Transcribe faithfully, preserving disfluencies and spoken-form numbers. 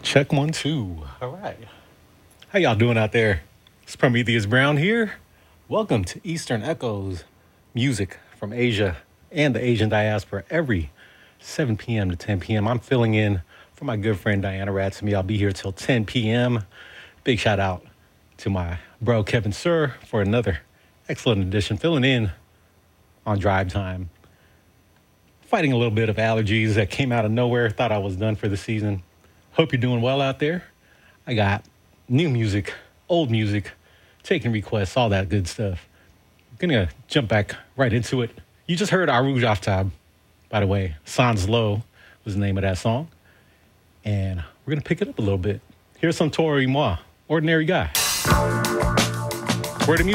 Check one, two. All right. How y'all doing out there? It's Prometheus Brown here. Welcome to Eastern Echoes, music from Asia and the Asian diaspora every seven p.m. to ten p.m. I'm filling in for my good friend Diana Ratsamy. I'll be here till ten p.m. Big shout out to my bro Kevin Sir for another excellent edition, filling in on drive time. Fighting a little bit of allergies that came out of nowhere. Thought I was done for the season. Hope you're doing well out there. I got new music, old music, taking requests, all that good stuff. I'm gonna jump back right into it. You just heard Arouge Aftab, by the way. Sans Low was the name of that song. And we're gonna pick it up a little bit. Here's some Tori Moi, Ordinary Guy. Where the music